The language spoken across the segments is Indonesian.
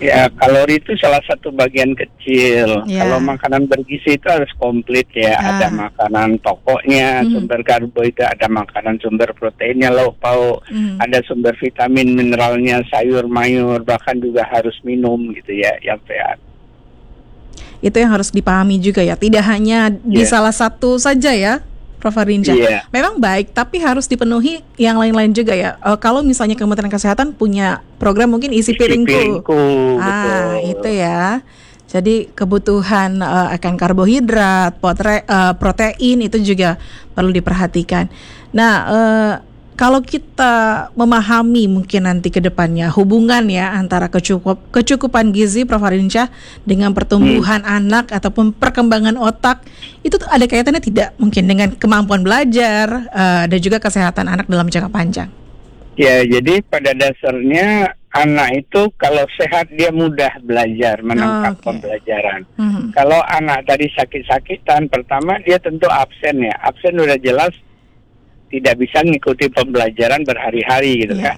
Ya, kalori itu salah satu bagian kecil. Ya. Kalau makanan bergizi itu harus komplit ya. Ada makanan pokoknya, sumber karbohidrat, ada makanan sumber proteinnya, lauk pauk, ada sumber vitamin, mineralnya, sayur, mayur, bahkan juga harus minum gitu ya, yang sehat. Itu yang harus dipahami juga ya. Tidak hanya di salah satu saja ya, Prof. Hardinsyah. Memang baik, tapi harus dipenuhi yang lain-lain juga ya. Kalau misalnya Kementerian Kesehatan punya program mungkin isi piringku. Betul. Itu ya. Jadi kebutuhan akan karbohidrat, protein itu juga perlu diperhatikan. Nah, kalau kita memahami mungkin nanti ke depannya hubungan ya antara kecukupan gizi, Prof. Hardinsyah, dengan pertumbuhan anak ataupun perkembangan otak, itu ada kaitannya tidak mungkin dengan kemampuan belajar dan juga kesehatan anak dalam jangka panjang? Ya, jadi pada dasarnya anak itu kalau sehat dia mudah belajar, menangkap pembelajaran. Kalau anak tadi sakit-sakitan, pertama dia tentu absen ya. Absen udah jelas tidak bisa mengikuti pembelajaran berhari-hari gitu kan.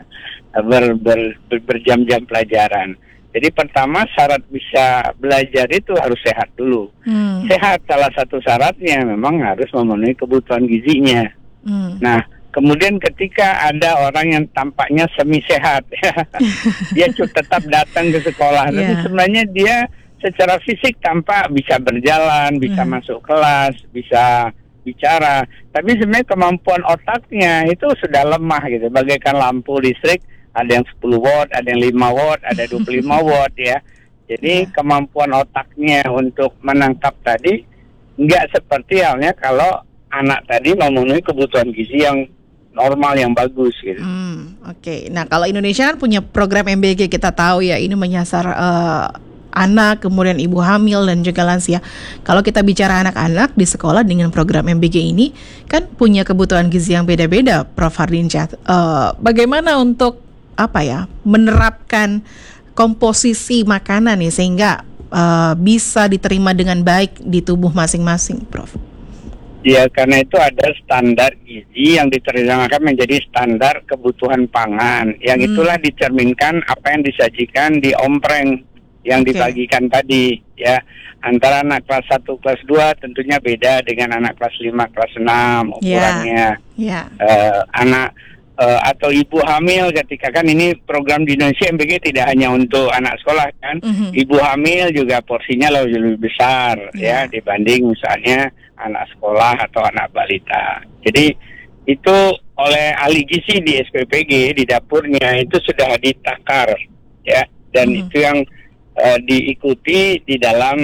Berjam-jam pelajaran. Jadi pertama syarat bisa belajar itu harus sehat dulu. Sehat salah satu syaratnya memang harus memenuhi kebutuhan gizinya. Nah, kemudian ketika ada orang yang tampaknya semi sehat, dia tetap datang ke sekolah, tapi sebenarnya dia secara fisik tampak bisa berjalan, bisa masuk kelas, bisa bicara, tapi sebenarnya kemampuan otaknya itu sudah lemah gitu, bagaikan lampu listrik, ada yang 10 watt, ada yang 5 watt, ada 25 watt ya. Jadi kemampuan otaknya untuk menangkap tadi nggak seperti halnya kalau anak tadi memenuhi kebutuhan gizi yang normal, yang bagus gitu. Nah, kalau Indonesia kan punya program MBG, kita tahu ya, ini menyasar anak, kemudian ibu hamil dan juga lansia. Kalau kita bicara anak-anak di sekolah dengan program MBG ini kan punya kebutuhan gizi yang beda-beda, Prof. Hardinsyah. Bagaimana untuk menerapkan komposisi makanan nih sehingga bisa diterima dengan baik di tubuh masing-masing, Prof? Ya, karena itu ada standar gizi yang diterjemahkan menjadi standar kebutuhan pangan. Yang itulah dicerminkan apa yang disajikan di ompreng yang dibagikan tadi ya. Antara anak kelas 1, kelas 2 tentunya beda dengan anak kelas 5, kelas 6 ukurannya. Anak atau ibu hamil ketika kan ini program di Indonesia MBG tidak hanya untuk anak sekolah kan. Ibu hamil juga porsinya lebih besar ya dibanding misalnya anak sekolah atau anak balita. Jadi itu oleh ahli gizi di SPPG di dapurnya itu sudah ditakar ya, dan itu yang diikuti di dalam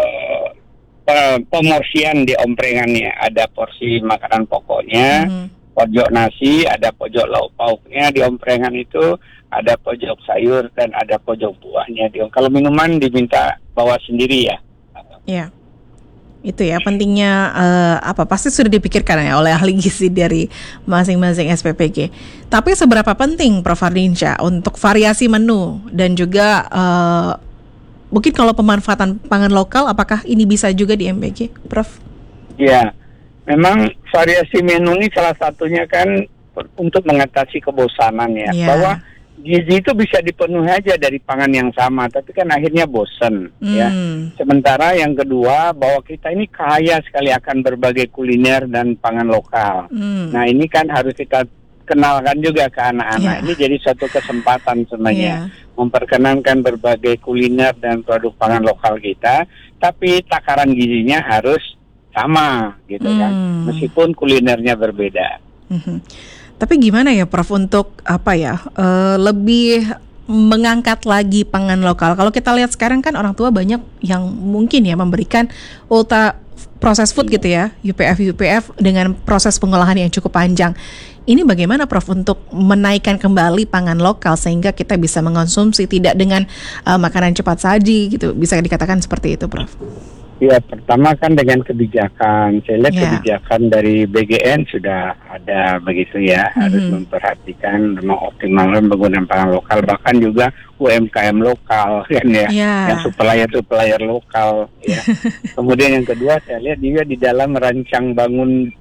pemorsian di omprengannya. Ada porsi makanan pokoknya, pojok nasi, ada pojok lauk pauknya di omprengan itu, ada pojok sayur dan ada pojok buahnya. Kalau minuman diminta bawa sendiri ya. Ya, itu ya pentingnya pasti sudah dipikirkan ya oleh ahli gizi dari masing-masing SPPG. Tapi seberapa penting, Prof. Hardinsyah, untuk variasi menu dan juga mungkin kalau pemanfaatan pangan lokal, apakah ini bisa juga di MBG, Prof? Ya, memang variasi menu ini salah satunya kan untuk mengatasi kebosanan ya. Bahwa gizi itu bisa dipenuhi aja dari pangan yang sama, tapi kan akhirnya bosan ya. Sementara yang kedua, bahwa kita ini kaya sekali akan berbagai kuliner dan pangan lokal. Nah, ini kan harus kita kenalkan juga ke anak-anak. Ini jadi suatu kesempatan sebenarnya memperkenankan berbagai kuliner dan produk pangan lokal kita, tapi takaran gizinya harus sama gitu kan, meskipun kulinernya berbeda. Tapi gimana ya, Prof, untuk lebih mengangkat lagi pangan lokal? Kalau kita lihat sekarang kan orang tua banyak yang mungkin ya memberikan ultra proses food gitu ya, UPF dengan proses pengolahan yang cukup panjang. Ini bagaimana, Prof, untuk menaikkan kembali pangan lokal sehingga kita bisa mengonsumsi tidak dengan makanan cepat saji gitu, bisa dikatakan seperti itu, Prof? Ya, pertama kan dengan kebijakan. Saya lihat kebijakan dari BGN sudah ada begitu ya, harus memperhatikan mengoptimalkan penggunaan pangan lokal, bahkan juga UMKM lokal kan ya, yang supplier lokal ya. Kemudian yang kedua saya lihat juga di dalam merancang bangun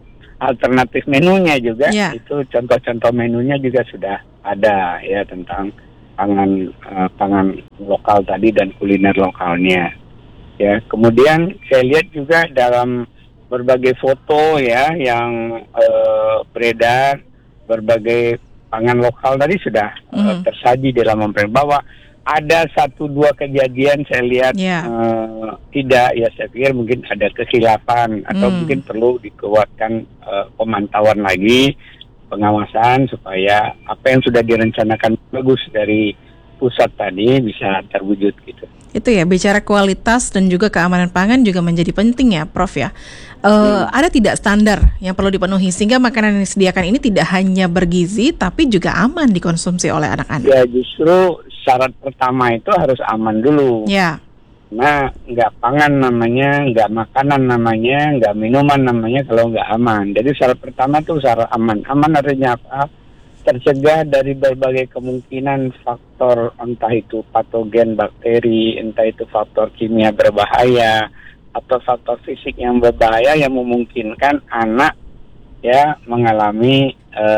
alternatif menunya juga, itu contoh-contoh menunya juga sudah ada ya, tentang pangan lokal tadi dan kuliner lokalnya. Ya, kemudian saya lihat juga dalam berbagai foto ya yang beredar, berbagai pangan lokal tadi sudah tersaji dalam memperoleh bahwa ada 1-2 kejadian saya lihat tidak, ya saya pikir mungkin ada kekhilafan atau mungkin perlu dikuatkan pemantauan lagi, pengawasan supaya apa yang sudah direncanakan bagus dari pusat tadi bisa terwujud gitu. Itu ya, bicara kualitas dan juga keamanan pangan juga menjadi penting ya, Prof ya. Ada tidak standar yang perlu dipenuhi sehingga makanan yang disediakan ini tidak hanya bergizi tapi juga aman dikonsumsi oleh anak-anak? Ya, justru syarat pertama itu harus aman dulu. Ya. Nah, nggak pangan namanya, nggak makanan namanya, nggak minuman namanya kalau nggak aman. Jadi syarat pertama tuh syarat aman. Aman artinya apa? Tercegah dari berbagai kemungkinan faktor, entah itu patogen bakteri, entah itu faktor kimia berbahaya, atau faktor fisik yang berbahaya yang memungkinkan anak ya mengalami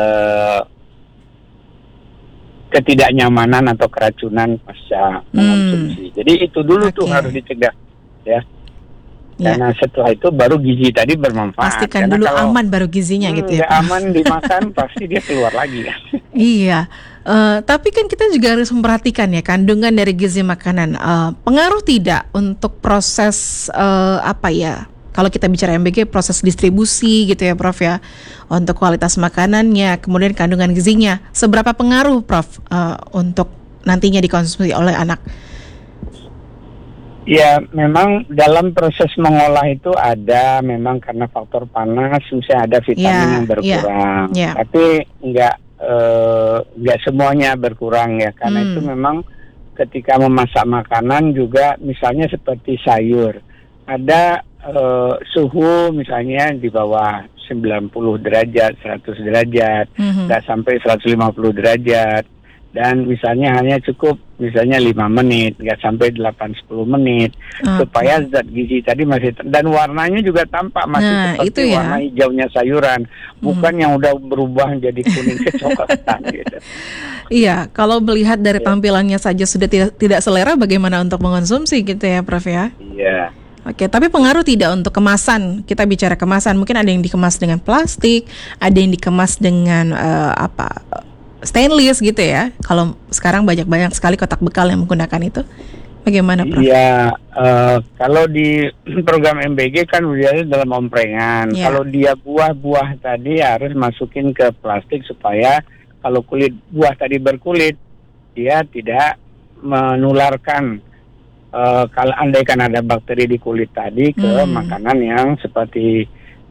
ketidaknyamanan atau keracunan pasca mengonsumsi. Jadi itu dulu tuh harus dicegah ya. Karena setelah itu baru gizi tadi bermanfaat. Pastikan dulu kalau aman baru gizinya gitu ya. Aman dimakan pasti dia keluar lagi kan. Iya. Tapi kan kita juga harus memperhatikan ya kandungan dari gizi makanan. Pengaruh tidak untuk proses kalau kita bicara MBG, proses distribusi gitu ya Prof ya, untuk kualitas makanannya, kemudian kandungan gizinya, seberapa pengaruh Prof untuk nantinya dikonsumsi oleh anak? Ya, memang dalam proses mengolah itu ada memang karena faktor panas, misalnya ada vitamin yang berkurang, tapi nggak semuanya berkurang ya, karena itu memang ketika memasak makanan juga misalnya seperti sayur, ada suhu misalnya di bawah 90 derajat, 100 derajat, nggak sampai 150 derajat. Dan misalnya hanya cukup misalnya 5 menit, nggak sampai 8-10 menit, supaya zat gizi tadi masih dan warnanya juga tampak masih seperti warna hijaunya sayuran, bukan yang udah berubah jadi kuning kecoklatan gitu. Iya, kalau melihat dari tampilannya saja sudah tidak selera, bagaimana untuk mengonsumsi gitu ya Prof ya? Iya. Oke, tapi pengaruh tidak untuk kemasan? Kita bicara kemasan, mungkin ada yang dikemas dengan plastik, ada yang dikemas dengan stainless gitu ya. Kalau sekarang banyak sekali kotak bekal yang menggunakan itu. Bagaimana Prof? Iya, kalau di program MBG kan biasanya dalam omprengan. Kalau dia buah-buah tadi harus masukin ke plastik supaya kalau kulit buah tadi berkulit, dia tidak menularkan kalau andaikan ada bakteri di kulit tadi ke makanan yang seperti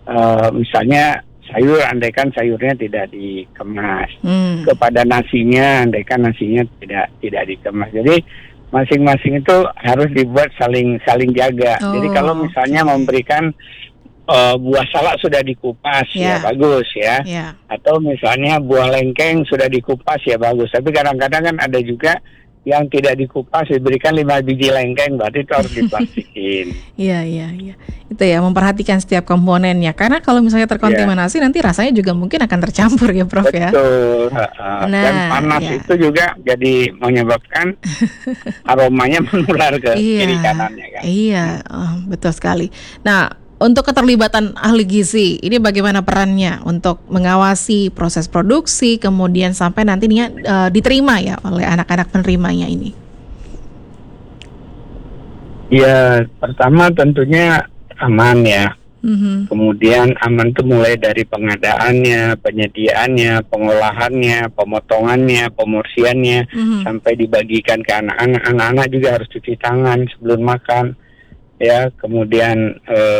misalnya sayur, andaikan sayurnya tidak dikemas, kepada nasinya, andaikan nasinya tidak dikemas. Jadi masing-masing itu harus dibuat saling jaga. Jadi kalau misalnya memberikan buah salak sudah dikupas ya bagus ya, atau misalnya buah lengkeng sudah dikupas ya bagus. Tapi kadang-kadang kan ada juga yang tidak dikupas diberikan 5 biji lengkeng, berarti itu harus diplastikin. Iya. Itu ya, memperhatikan setiap komponennya. Karena kalau misalnya terkontaminasi nanti rasanya juga mungkin akan tercampur ya Prof ya. Betul. Dan panas itu juga jadi menyebabkan aromanya menular ke kiri kanannya kan. Iya, betul sekali. Nah, untuk keterlibatan ahli gizi, ini bagaimana perannya untuk mengawasi proses produksi, kemudian sampai nantinya diterima ya oleh anak-anak penerimanya ini? Ya, pertama tentunya aman ya. Kemudian aman itu mulai dari pengadaannya, penyediaannya, pengolahannya, pemotongannya, pemorsiannya, sampai dibagikan ke anak-anak. Anak-anak juga harus cuci tangan sebelum makan. Ya, kemudian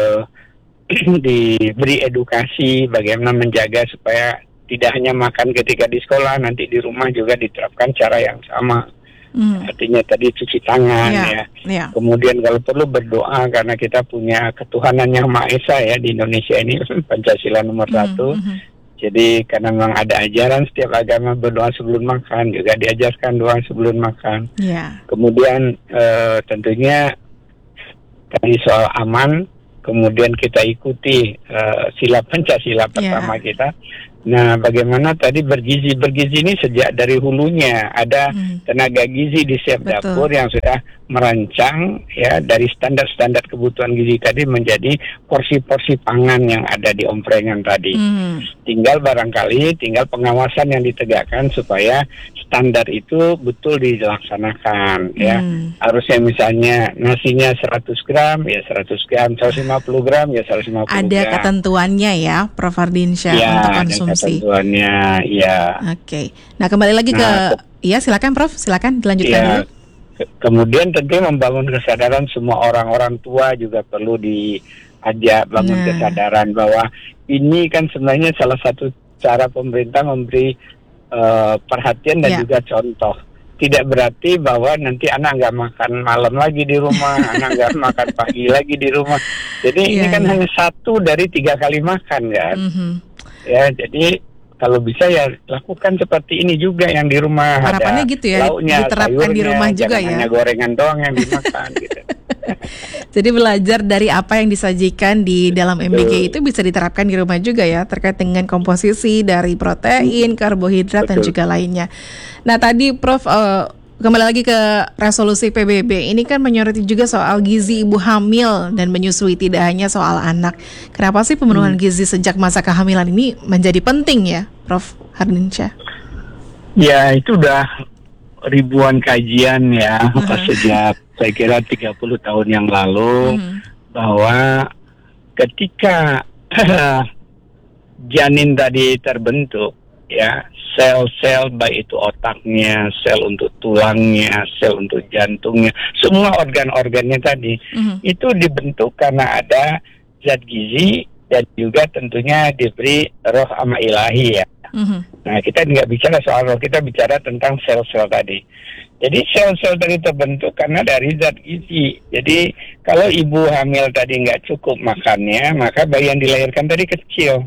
diberi edukasi bagaimana menjaga supaya tidak hanya makan ketika di sekolah, nanti di rumah juga diterapkan cara yang sama. Artinya tadi cuci tangan Kemudian kalau perlu berdoa karena kita punya ketuhanan yang Maha Esa ya di Indonesia ini, Pancasila nomor 1. Jadi karena memang ada ajaran setiap agama berdoa sebelum makan, juga diajarkan doa sebelum makan. Kemudian tentunya tadi soal aman, kemudian kita ikuti sila Pancasila pertama kita, Nah, bagaimana tadi bergizi ini sejak dari hulunya ada tenaga gizi di setiap dapur yang sudah merancang ya dari standar-standar kebutuhan gizi tadi menjadi porsi-porsi pangan yang ada di omprengan tadi. Tinggal pengawasan yang ditegakkan supaya standar itu betul dilaksanakan ya. Harusnya misalnya nasinya 100 gram ya 100 gram, 150 gram ya 150 gram. Ada ketentuannya ya, Prof. Hardinsyah, ya, untuk konsumsi. Ketentuannya ya. Oke. Nah, kembali lagi iya silakan Prof, silakan dilanjutkan dulu. Kemudian tentu membangun kesadaran semua orang tua juga perlu diajak bangun kesadaran bahwa ini kan sebenarnya salah satu cara pemerintah memberi perhatian dan juga contoh. Tidak berarti bahwa nanti anak nggak makan malam lagi di rumah, anak nggak makan pagi lagi di rumah. Jadi ini kan hanya 1 dari 3 kali makan kan. Ya, jadi kalau bisa ya lakukan seperti ini juga yang di rumah. Harapannya gitu ya, lauknya, diterapkan sayurnya, di rumah juga ya. Hanya gorengan doang yang dimakan gitu. Jadi belajar dari apa yang disajikan di dalam MBG itu bisa diterapkan di rumah juga ya, terkait dengan komposisi dari protein, karbohidrat dan juga lainnya. Nah tadi Prof kembali lagi ke resolusi PBB, ini kan menyoroti juga soal gizi ibu hamil dan menyusui, tidak hanya soal anak. Kenapa sih pemenuhan gizi sejak masa kehamilan ini menjadi penting ya, Prof. Hardinsyah? Ya, itu udah ribuan kajian ya, sejak saya kira 30 tahun yang lalu, bahwa ketika janin tadi terbentuk, ya, sel-sel baik itu otaknya, sel untuk tulangnya, sel untuk jantungnya, semua organ-organnya tadi itu dibentuk karena ada zat gizi dan juga tentunya diberi roh ama ilahi ya. Nah, kita nggak bicara soal roh, kita bicara tentang sel-sel tadi. Jadi sel-sel tadi terbentuk karena dari zat gizi. Jadi kalau ibu hamil tadi nggak cukup makannya, maka bayi yang dilahirkan tadi kecil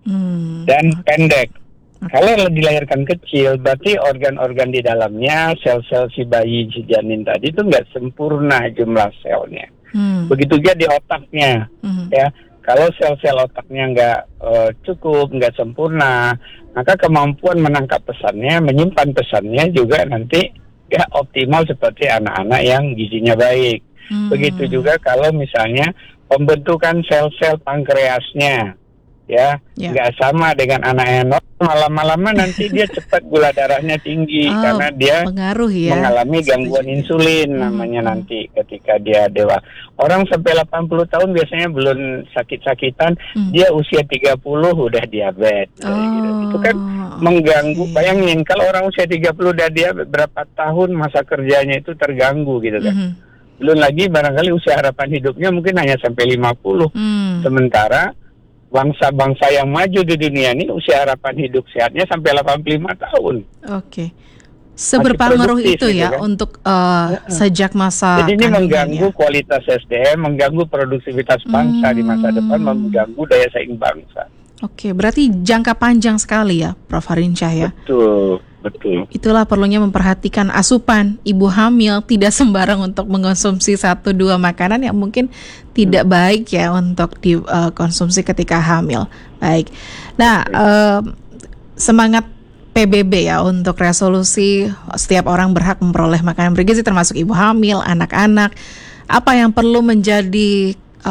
dan pendek. Kalau dilahirkan kecil, berarti organ-organ di dalamnya, sel-sel si bayi, si janin tadi itu nggak sempurna jumlah selnya. Begitu juga di otaknya, ya. Kalau sel-sel otaknya nggak cukup, nggak sempurna, maka kemampuan menangkap pesannya, menyimpan pesannya juga nanti nggak optimal seperti anak-anak yang gizinya baik. Begitu juga kalau misalnya pembentukan sel-sel pankreasnya, ya nggak sama dengan anak yang normal. Lama-lama nanti dia cepat gula darahnya tinggi karena dia mengalami gangguan insulin namanya nanti ketika dia dewasa. Orang sampai 80 tahun biasanya belum sakit-sakitan, dia usia 30 udah diabetes. Gitu. Itu kan mengganggu. Bayangin kalau orang usia 30 udah diabetes, berapa tahun masa kerjanya itu terganggu gitu kan. Belum lagi barangkali usia harapan hidupnya mungkin hanya sampai 50. Sementara bangsa-bangsa yang maju di dunia ini usia harapan hidup sehatnya sampai 85 tahun. Oke. Seberpengaruh itu ya kan? Untuk sejak masa. Jadi ini mengganggu kualitas SDM, mengganggu produktivitas bangsa di masa depan, mengganggu daya saing bangsa. Oke, berarti jangka panjang sekali ya, Prof. Hardinsyah ya. Betul. Itulah perlunya memperhatikan asupan ibu hamil, tidak sembarang untuk mengonsumsi 1-2 makanan yang mungkin tidak baik ya untuk dikonsumsi ketika hamil. Baik. Nah, semangat PBB ya untuk resolusi setiap orang berhak memperoleh makanan bergizi termasuk ibu hamil, anak-anak. Apa yang perlu menjadi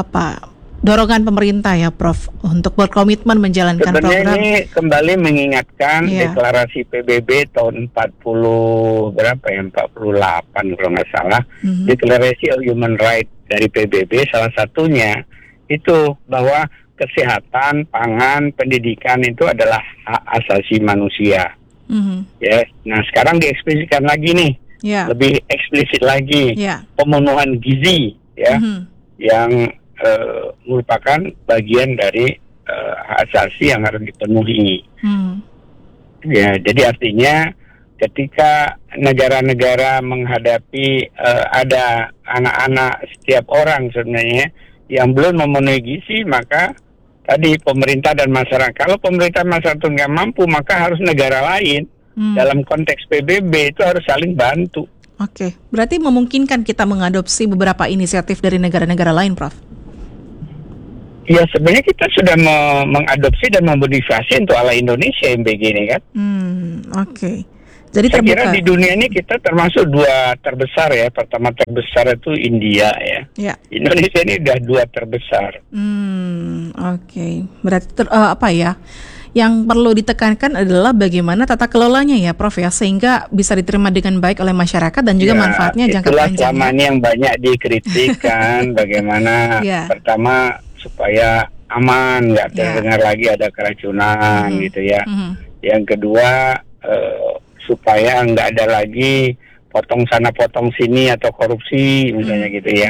dorongan pemerintah ya, Prof, untuk berkomitmen menjalankan program. Ini kembali mengingatkan deklarasi PBB tahun 48 kalau nggak salah, deklarasi Human Rights dari PBB, salah satunya itu bahwa kesehatan, pangan, pendidikan itu adalah hak asasi manusia. Ya, nah sekarang dieksplisitkan lagi nih, lebih eksplisit lagi, pemenuhan gizi, ya, yang merupakan bagian dari hak asasi yang harus dipenuhi. Ya, jadi artinya ketika negara-negara menghadapi ada anak-anak setiap orang sebenarnya yang belum memenuhi gizi, maka tadi pemerintah dan masyarakat. Kalau pemerintah masyarakat nggak mampu, maka harus negara lain dalam konteks PBB itu harus saling bantu. Oke, berarti memungkinkan kita mengadopsi beberapa inisiatif dari negara-negara lain, Prof? Ya sebenarnya kita sudah mengadopsi dan memodifikasi untuk ala Indonesia MBG ini kan. Oke. Jadi saya kira di dunia ini kita termasuk 2 terbesar ya. Pertama terbesar itu India ya. Indonesia ini udah 2 terbesar. Oke. Berarti apa ya? Yang perlu ditekankan adalah bagaimana tata kelolanya ya, Prof ya, sehingga bisa diterima dengan baik oleh masyarakat dan juga manfaatnya jangka panjang. Itulah selama ini yang banyak dikritikkan. Bagaimana pertama supaya aman, nggak terdengar lagi ada keracunan gitu ya. Yang kedua supaya nggak ada lagi potong sana potong sini atau korupsi misalnya gitu ya.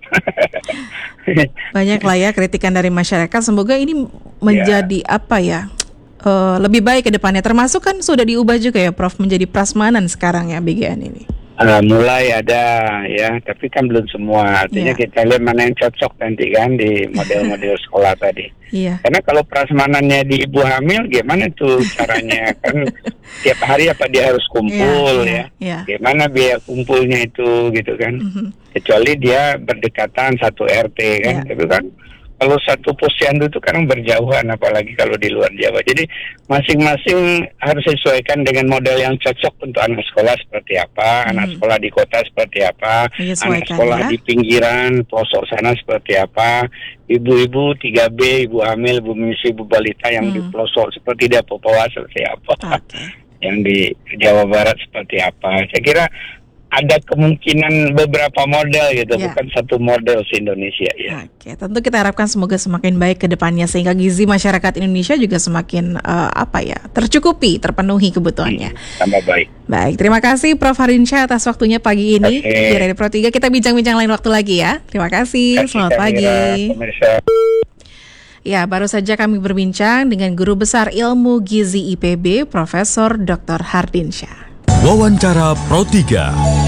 Banyak lah ya kritikan dari masyarakat. Semoga ini menjadi apa ya, lebih baik ke depannya. Termasuk kan sudah diubah juga ya Prof menjadi prasmanan sekarang ya BGN ini. Mulai ada ya, tapi kan belum semua. Artinya kita lihat mana yang cocok nanti kan di model-model sekolah tadi. Karena kalau prasmanannya di ibu hamil, gimana tuh caranya? Kan tiap hari apa dia harus kumpul Gimana biaya kumpulnya itu gitu kan? Kecuali dia berdekatan satu RT kan, gitu kan? Kalau satu posyandu itu kan berjauhan, apalagi kalau di luar Jawa. Jadi masing-masing harus sesuaikan dengan model yang cocok untuk anak sekolah seperti apa, anak sekolah di kota seperti apa, anak sekolah di pinggiran, pelosok sana seperti apa, ibu-ibu 3B, ibu hamil, ibu menyusui, ibu balita yang di pelosok seperti di Papua seperti apa, yang di Jawa Barat seperti apa. Saya kira ada kemungkinan beberapa model gitu, bukan satu model se-Indonesia ya. Oke, tentu kita harapkan semoga semakin baik ke depannya sehingga gizi masyarakat Indonesia juga semakin tercukupi, terpenuhi kebutuhannya. Tambah baik. Baik, terima kasih Prof Hardinsyah atas waktunya pagi ini di Radio Pro 3. Kita bincang-bincang lain waktu lagi ya. Terima kasih. Selamat pagi. Ya, baru saja kami berbincang dengan Guru Besar Ilmu Gizi IPB, Profesor Dr. Hardinsyah. Wawancara Pro 3.